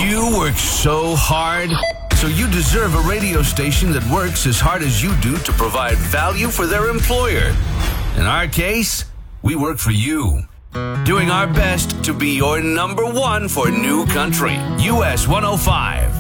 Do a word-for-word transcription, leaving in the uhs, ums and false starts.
You work so hard, so you deserve a radio station that works as hard as you do to provide value for their employer. In our case, we work for you, doing our best to be your number one for New Country, U S one oh five.